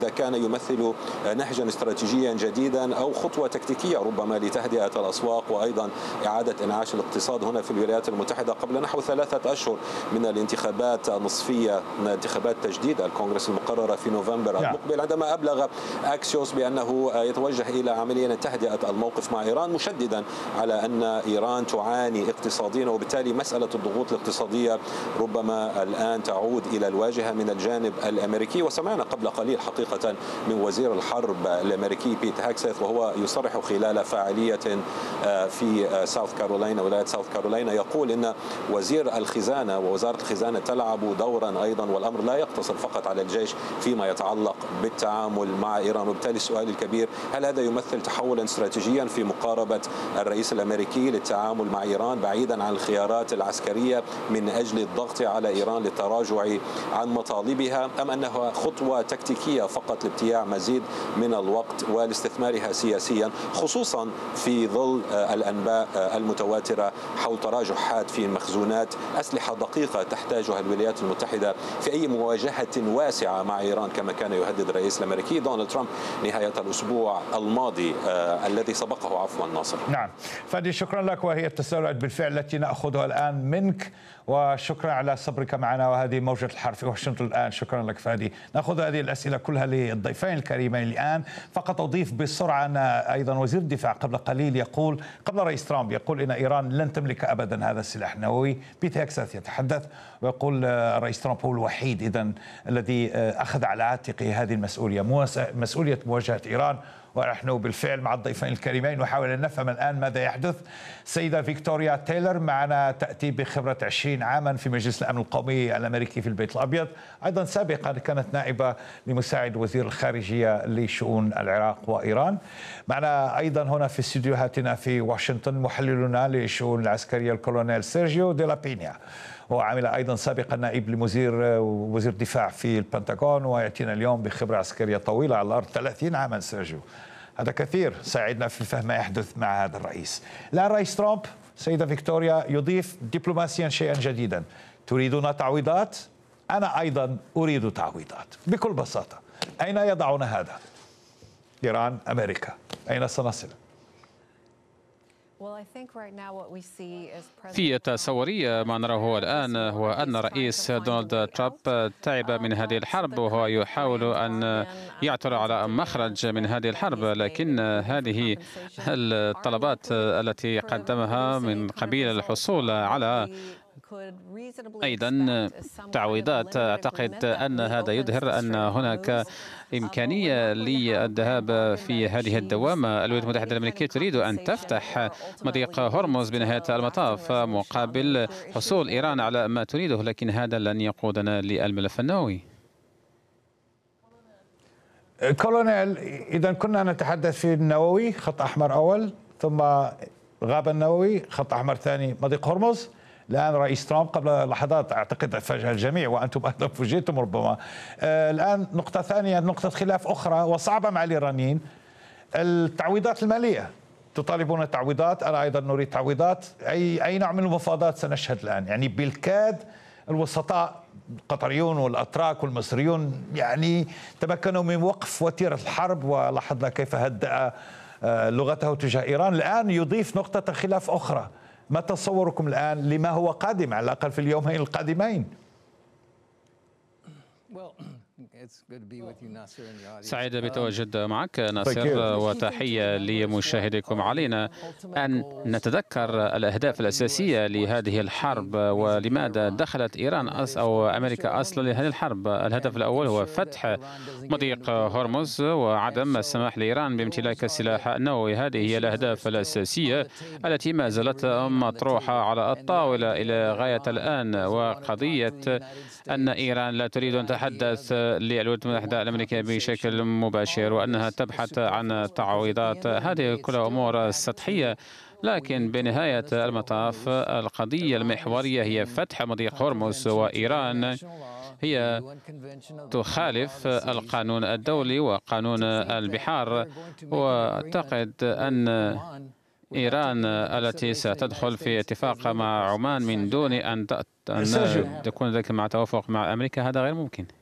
كان يمثل نهجا استراتيجيا جديدا أو خطوة تكتيكية ربما لتهدئة الأسواق وأيضا إعادة إنعاش الاقتصاد هنا في الولايات المتحدة قبل نحو 3 أشهر من الانتخابات النصفية، من انتخابات تجديد الكونغرس المقررة في نوفمبر المقبل، عندما أبلغ أكسيوس بأنه يتوجه إلى عملية تهدئة الموقف مع إيران، مشددا على أن إيران تعاني اقتصاديا، وبالتالي مسألة الضغوط الاقتصادية ربما الآن تعود إلى الواجهة من الجانب الأمريكي. وسمعنا قبل قليل حقيقة من وزير الحرب الأمريكي بيت هاكسيث وهو يصرح خلال فاعلية في ساوث كارولاينا، ولاية ساوث كارولاينا، يقول إن وزير الخزانة ووزارة الخزانة تلعب دورا أيضا، والأمر لا يقتصر فقط على الجيش فيما يتعلق بالتعامل مع إيران. وبالتالي السؤال الكبير، هل هذا يمثل تحولا استراتيجيا في مقاربة الرئيس الأمريكي للتعامل مع إيران بعيدا عن الخيارات العسكرية من أجل الضغط على إيران للتراجع عن مطالبها، أم أنها خطوة تكتيكية فقط لابتياع مزيد من الوقت والاستثمارها سياسيا، خصوصا في ظل الأنباء المتواترة حول تراجع حاد في مخزونات أسلحة دقيقة تحتاجها الولايات المتحدة في أي مواجهة واسعة مع إيران، كما كان يهدد الرئيس الأمريكي دونالد ترامب نهاية الأسبوع الماضي الذي سبقه عفوا ناصر. نعم فادي، شكرا لك، وهي التساؤلات بالفعل التي نأخذها الآن منك، وشكرا على صبرك معنا، وهذه موجة الحرب في واشنطن الآن. شكرا لك فادي. نأخذ هذه الأسئلة كلها للضيفين الكريمين الآن. فقط أضيف بسرعة أن أيضا وزير الدفاع قبل قليل يقول، قبل رئيس ترامب يقول إن إيران لن تملك أبدا هذا السلاح النووي. بيت هاكسيث يتحدث ويقول رئيس ترامب هو الوحيد إذن الذي أخذ على عاتقه هذه المسؤولية، مسؤولية مواجهة إيران. ونحن بالفعل مع الضيفين الكريمين نحاول أن نفهم الآن ماذا يحدث. سيدة فيكتوريا تايلر معنا، تأتي بخبرة 20 عاما في مجلس الأمن القومي الأمريكي في البيت الأبيض، أيضا سابقا كانت نائبة لمساعد وزير الخارجية لشؤون العراق وإيران. معنا أيضا هنا في استديوهاتنا في واشنطن محللنا للشؤون العسكرية الكولونيل سيرجيو دي لا بينيا، وعمل أيضا سابقا نائب وزير دفاع في البنتاغون، ويأتينا اليوم بخبرة عسكرية طويلة على الأرض 30 عاما. سيرجيو، هذا كثير ساعدنا في فهم ما يحدث مع هذا الرئيس. الآن رئيس ترامب سيدة فيكتوريا يضيف دبلوماسيا شيئا جديدا. تريدون تعويضات؟ أنا أيضا أريد تعويضات بكل بساطة. أين يضعون هذا؟ إيران، أمريكا، أين سنصل؟ في تصوري ما نراه الآن هو أن الرئيس دونالد ترامب تعب من هذه الحرب، وهو يحاول أن يعثر على مخرج من هذه الحرب، لكن هذه الطلبات التي قدمها من قبيل الحصول على أيضا تعويضات، أعتقد أن هذا يظهر أن هناك إمكانية للذهاب في هذه الدوامة. الولايات المتحدة الأمريكية تريد أن تفتح مضيق هرمز بنهاية المطاف مقابل حصول إيران على ما تريده، لكن هذا لن يقودنا للملف النووي. كولونيل، إذا كنا نتحدث في النووي، خط أحمر أول، ثم غاب النووي، خط أحمر ثاني، مضيق هرمز. الآن رئيس ترامب قبل لحظات أعتقد فاجأ الجميع، وأنتم أيضا فوجئتم ربما. الآن نقطة ثانية، نقطة خلاف أخرى وصعبة مع الإيرانيين، التعويضات المالية. تطالبون تعويضات، أنا أيضا نريد تعويضات. أي نوع من المفاوضات سنشهد الآن؟ يعني بالكاد الوسطاء القطريون والأتراك والمصريون يعني تمكنوا من وقف وتيرة الحرب، ولاحظنا كيف هدأ لغته تجاه إيران. الآن يضيف نقطة خلاف أخرى. ما تصوركم الآن لما هو قادم على الأقل في اليومين القادمين؟ سعيد بتواجد معك ناصر، وتحية لمشاهديكم. علينا أن نتذكر الأهداف الأساسية لهذه الحرب ولماذا دخلت إيران أو أمريكا أصلا لهذه الحرب. الهدف الأول هو فتح مضيق هرمز وعدم السماح لإيران بامتلاك السلاح النووي. هذه هي الأهداف الأساسية التي ما زالت مطروحة على الطاولة إلى غاية الآن. وقضية أن إيران لا تريد أن تتحدث للولايات المتحدة الأمريكية بشكل مباشر وأنها تبحث عن تعويضات، هذه كلها أمور سطحية. لكن بنهاية المطاف القضية المحورية هي فتح مضيق هرمز، وإيران هي تخالف القانون الدولي وقانون البحار. وأعتقد أن إيران التي ستدخل في اتفاق مع عمان من دون أن تكون ذلك مع توافق مع أمريكا، هذا غير ممكن.